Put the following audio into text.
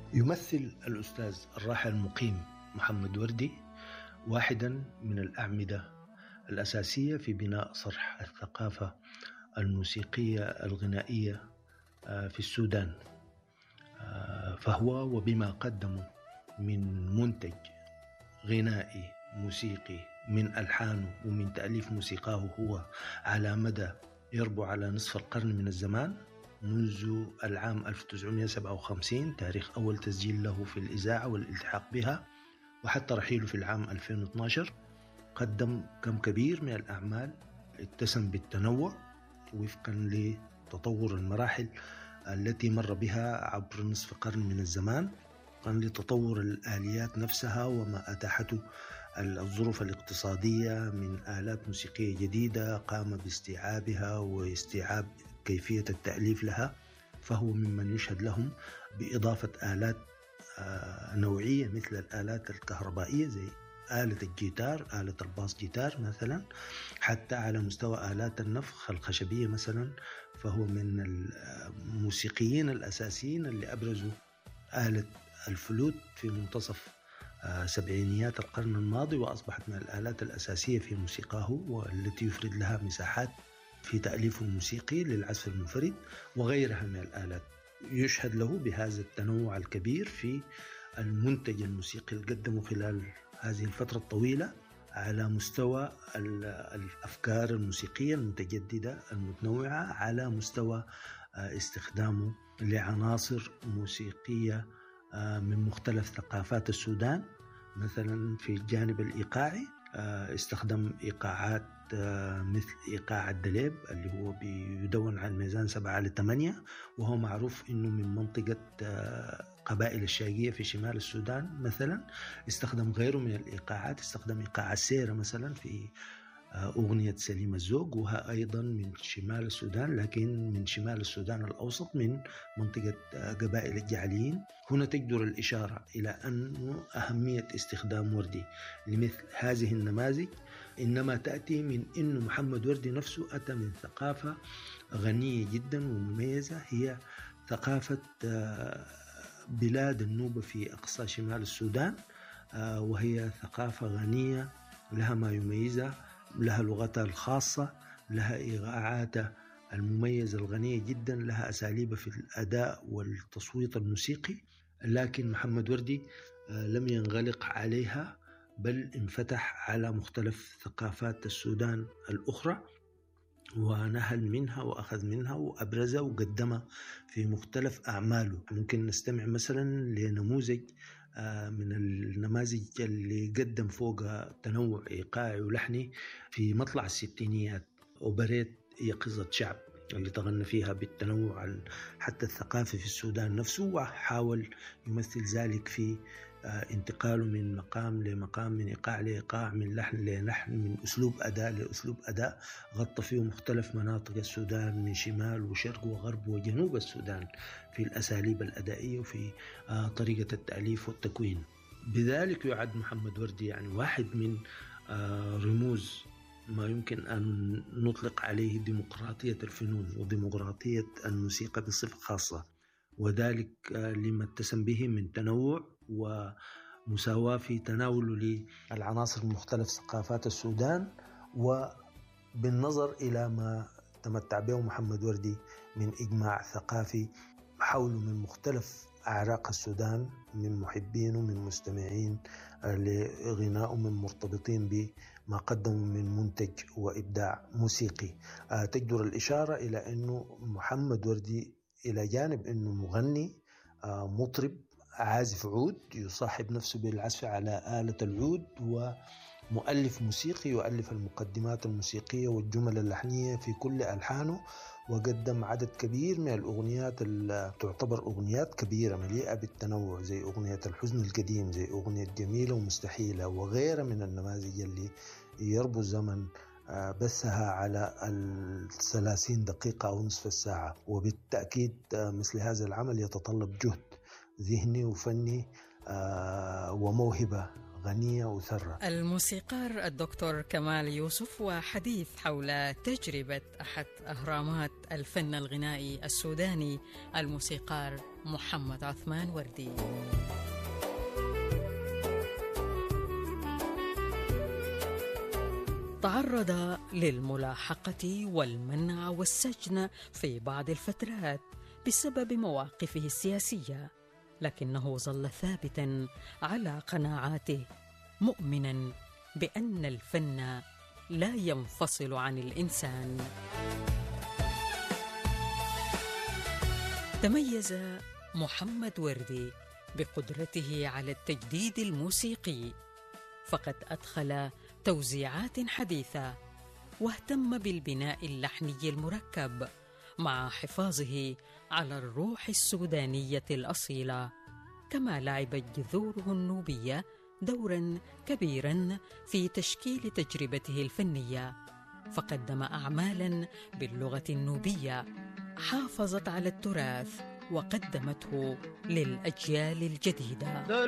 يمثل الأستاذ الراحل المقيم محمد وردي واحدا من الأعمدة الأساسية في بناء صرح الثقافة الموسيقية الغنائية في السودان. فهو وبما قدمه من منتج غنائي موسيقي من ألحانه ومن تأليف موسيقاه هو على مدى يربو على نصف القرن من الزمان، منذ العام 1957 تاريخ أول تسجيل له في الإذاعة والالتحاق بها، وحتى رحيله في العام 2012. قدم كم كبير من الأعمال اتسم بالتنوع وفقا لتطور المراحل التي مر بها عبر نصف قرن من الزمان، وفقا لتطور الآليات نفسها وما أتاحته الظروف الاقتصادية من آلات موسيقية جديدة قام باستيعابها واستيعاب كيفية التأليف لها. فهو ممن يشهد لهم بإضافة آلات نوعية مثل الآلات الكهربائية زي آلة الجيتار، آلة الباس جيتار مثلا، حتى على مستوى آلات النفخ الخشبية مثلا. فهو من الموسيقيين الأساسيين اللي أبرزوا آلة الفلوت في منتصف سبعينيات القرن الماضي، وأصبحت من الآلات الأساسية في موسيقاه والتي يفرد لها مساحات في تأليفه الموسيقي للعزف المنفرد وغيرها من الآلات. يشهد له بهذا التنوع الكبير في المنتج الموسيقي اللي قدمه خلال هذه الفترة الطويلة على مستوى الأفكار الموسيقية المتجددة المتنوعة، على مستوى استخدامه لعناصر موسيقية من مختلف ثقافات السودان. مثلا في الجانب الإيقاعي استخدم إيقاعات مثل إيقاع الدليب اللي هو بيدون عن ميزان 7/8، وهو معروف إنه من منطقة قبائل الشاقية في شمال السودان. مثلا استخدم غيره من الإيقاعات، استخدم إيقاع السيرة مثلا في أغنية سليم الزوق، وها أيضا من شمال السودان، لكن من شمال السودان الأوسط من منطقة قبائل الجعليين. هنا تجدر الإشارة إلى أن أهمية استخدام وردي لمثل هذه النماذج إنما تأتي من أن محمد وردي نفسه أتى من ثقافة غنية جدا ومميزة، هي ثقافة بلاد النوبة في أقصى شمال السودان، وهي ثقافة غنية لها ما يميزها، لها لغتها الخاصة، لها إيقاعاتها المميزة الغنية جدا، لها أساليب في الأداء والتصويت الموسيقي. لكن محمد وردي لم ينغلق عليها، بل انفتح على مختلف ثقافات السودان الأخرى ونهل منها وأخذ منها وأبرزها وقدمها في مختلف أعماله. ممكن نستمع مثلا لنموذج من النماذج اللي قدم فوق تنوع إيقاعي ولحني في مطلع الستينيات، أوبريت يقظة شعب اللي تغنى فيها بالتنوع حتى الثقافي في السودان نفسه، وحاول يمثل ذلك في انتقاله من مقام لمقام، من إيقاع لإيقاع، من لحن للحن، من أسلوب أداء لأسلوب أداء، غطى فيه مختلف مناطق السودان من شمال وشرق وغرب وجنوب السودان في الأساليب الأدائية وفي طريقة التأليف والتكوين. بذلك يعد محمد وردي يعني واحد من رموز ما يمكن أن نطلق عليه ديمقراطية الفنون وديمقراطية الموسيقى بصفة خاصة، وذلك لما اتسم به من تنوع ومساواة في تناوله للعناصر من مختلف ثقافات السودان، وبالنظر إلى ما تمتع به محمد وردي من إجماع ثقافي حوله من مختلف أعراق السودان، من محبين ومن مستمعين لغناء، من مرتبطين بما قدموا من منتج وإبداع موسيقي. تجدر الإشارة إلى أنه محمد وردي إلى جانب أنه مغني مطرب عازف عود يصاحب نفسه بالعزف على آلة العود، ومؤلف موسيقي يؤلف المقدمات الموسيقية والجمل اللحنية في كل ألحانه، وقدم عدد كبير من الأغنيات اللي تعتبر أغنيات كبيرة مليئة بالتنوع، زي أغنية الحزن القديم، زي أغنية جميلة ومستحيلة، وغيرها من النماذج اللي يربو الزمن بثها على 30 دقيقة أو نصف الساعة. وبالتأكيد مثل هذا العمل يتطلب جهد ذهني وفني وموهبة غنية وثرة. الموسيقار الدكتور كمال يوسف، وحديث حول تجربة أحد أهرامات الفن الغنائي السوداني الموسيقار محمد عثمان وردي. تعرض للملاحقة والمنع والسجن في بعض الفترات بسبب مواقفه السياسية، لكنه ظل ثابتاً على قناعاته، مؤمناً بأن الفن لا ينفصل عن الإنسان. تميز محمد وردي بقدرته على التجديد الموسيقي، فقد أدخل توزيعات حديثة واهتم بالبناء اللحني المركب مع حفاظه على الروح السودانية الأصيلة، كما لعبت جذوره النوبية دورا كبيرا في تشكيل تجربته الفنية، فقدم أعمالا باللغة النوبية حافظت على التراث وقدمته للأجيال الجديدة.